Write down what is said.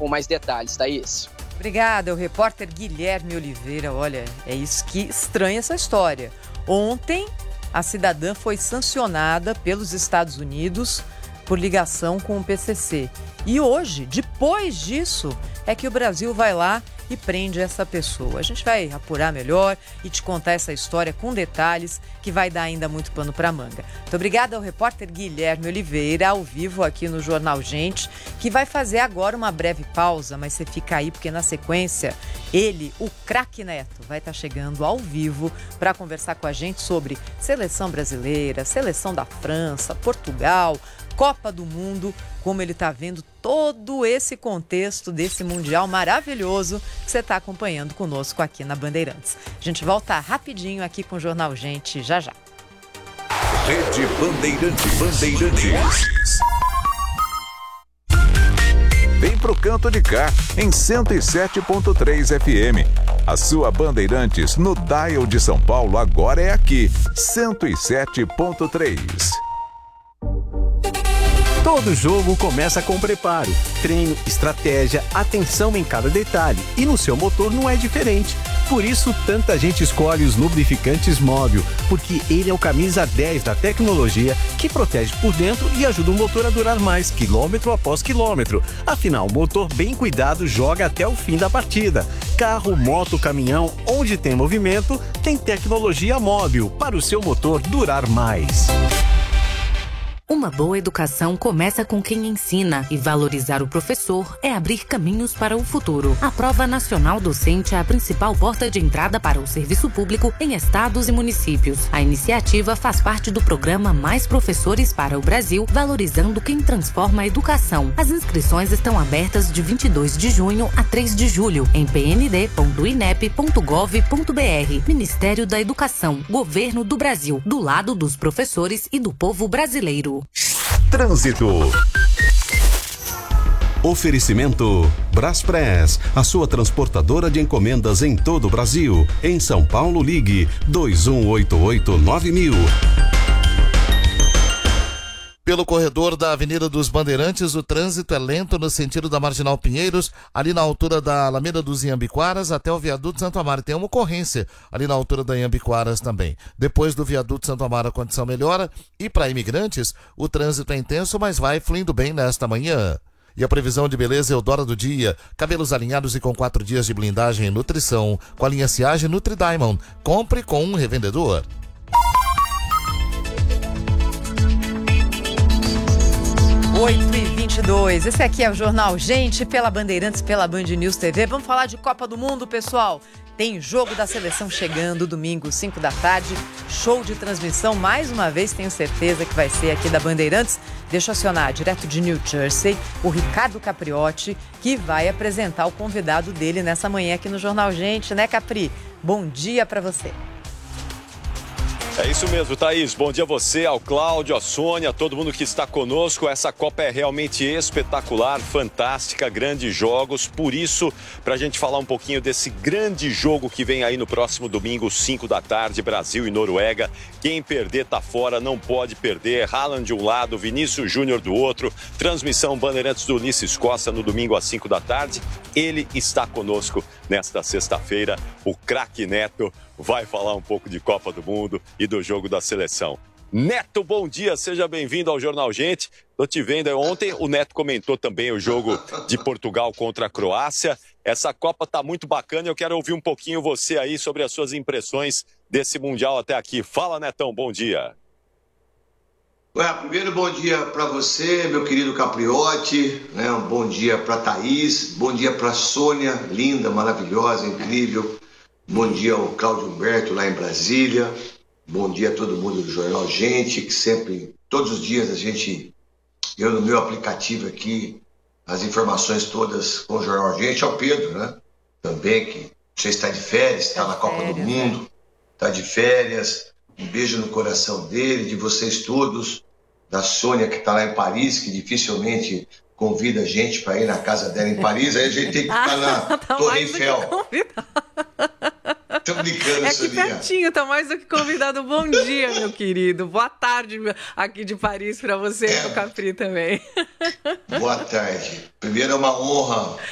com mais detalhes, Thaís. Obrigada, o repórter Guilherme Oliveira. Olha, é isso que estranha essa história. Ontem, a cidadã foi sancionada pelos Estados Unidos por ligação com o PCC. E hoje, depois disso, é que o Brasil vai lá e prende essa pessoa. A gente vai apurar melhor e te contar essa história com detalhes que vai dar ainda muito pano para manga. Muito obrigada ao repórter Guilherme Oliveira, ao vivo aqui no Jornal Gente, que vai fazer agora uma breve pausa, mas você fica aí porque na sequência ele, o craque Neto, vai estar chegando ao vivo para conversar com a gente sobre seleção brasileira, seleção da França, Portugal, Copa do Mundo, como ele está vendo todo esse contexto desse Mundial maravilhoso que você está acompanhando conosco aqui na Bandeirantes. A gente volta rapidinho aqui com o Jornal Gente, já já. Rede Bandeirantes. Vem pro canto de cá, em 107.3 FM. A sua Bandeirantes no dial de São Paulo agora é aqui, 107.3. Todo jogo começa com preparo, treino, estratégia, atenção em cada detalhe. E no seu motor não é diferente. Por isso, tanta gente escolhe os lubrificantes Móbil, porque ele é o camisa 10 da tecnologia que protege por dentro e ajuda o motor a durar mais, quilômetro após quilômetro. Afinal, o motor bem cuidado joga até o fim da partida. Carro, moto, caminhão, onde tem movimento, tem tecnologia Móbil para o seu motor durar mais. Uma boa educação começa com quem ensina e valorizar o professor é abrir caminhos para o futuro. A Prova Nacional Docente é a principal porta de entrada para o serviço público em estados e municípios. A iniciativa faz parte do programa Mais Professores para o Brasil, valorizando quem transforma a educação. As inscrições estão abertas de 22 de junho a 3 de julho em pnd.inep.gov.br. Ministério da Educação, Governo do Brasil, do lado dos professores e do povo brasileiro. Trânsito. Oferecimento Braspress, a sua transportadora de encomendas em todo o Brasil. Em São Paulo, ligue 2188-9000. Pelo corredor da Avenida dos Bandeirantes, o trânsito é lento no sentido da Marginal Pinheiros, ali na altura da Alameda dos Iambiquaras até o Viaduto Santo Amaro. Tem uma ocorrência ali na altura da Iambiquaras também. Depois do Viaduto Santo Amaro a condição melhora e para imigrantes o trânsito é intenso, mas vai fluindo bem nesta manhã. E a previsão de beleza Eudora do dia, cabelos alinhados e com 4 dias de blindagem e nutrição, com a linha Ciage Nutri Diamond. Compre com um revendedor. 8h22, esse aqui é o Jornal Gente, pela Bandeirantes, pela Band News TV. Vamos falar de Copa do Mundo, pessoal. Tem jogo da seleção chegando, domingo, 5 da tarde. Show de transmissão, mais uma vez, tenho certeza que vai ser aqui da Bandeirantes. Deixa eu acionar, direto de New Jersey, o Ricardo Capriotti, que vai apresentar o convidado dele nessa manhã aqui no Jornal Gente, né, Capri? Bom dia para você. É isso mesmo, Thaís. Bom dia a você, ao Cláudio, a Sônia, a todo mundo que está conosco. Essa Copa é realmente espetacular, fantástica, grandes jogos. Por isso, para a gente falar um pouquinho desse grande jogo que vem aí no próximo domingo, 5 da tarde, Brasil e Noruega. Quem perder tá fora, não pode perder. Haaland de um lado, Vinícius Júnior do outro. Transmissão Bandeirantes do Ulisses Costa no domingo às 5 da tarde. Ele está conosco nesta sexta-feira. O craque Neto vai falar um pouco de Copa do Mundo e do jogo da seleção. Neto, bom dia, seja bem-vindo ao Jornal Gente. Tô te vendo, ontem o Neto comentou também o jogo de Portugal contra a Croácia. Essa Copa tá muito bacana, eu quero ouvir um pouquinho você aí sobre as suas impressões desse Mundial até aqui. Fala, Netão, bom dia. Primeiro, bom dia para você, meu querido Capriotti, né? Um bom dia para Thaís, bom dia para Sônia, linda, maravilhosa, incrível. Bom dia ao Cláudio Humberto lá em Brasília. Bom dia a todo mundo do Jornal Gente, que sempre, todos os dias eu no meu aplicativo aqui, as informações todas com o Jornal Gente, ao Pedro, né? Também, que você está de férias, está na Copa do Mundo, está de férias. Um beijo no coração dele, de vocês todos, da Sônia que está lá em Paris, que dificilmente convida a gente para ir na casa dela em Paris, aí a gente tem que ficar na Torre Eiffel. Tô brincando, aqui pertinho, tá mais do que convidado. Bom dia, meu querido. Boa tarde aqui de Paris para você e pro Capri também. Boa tarde. Primeiro é uma honra